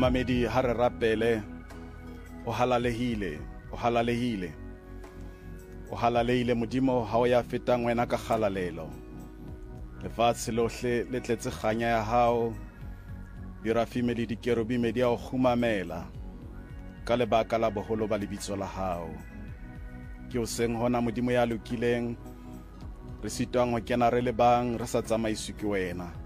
Momamedi ha re rapele, o halalehile, o halalehile. O halalehile Modimo ha o ya fetang wena ka kgalalelo. Lefatshe lohle le tletse kganya ya hao, dirafime le dikerubime di a o khumamela ka lebaka la boholo ba lebitso la hao. Ke o seng hona Modimo ya lokileng, re sitwang ho kena re le bang re sa tsamaiswe ke wena.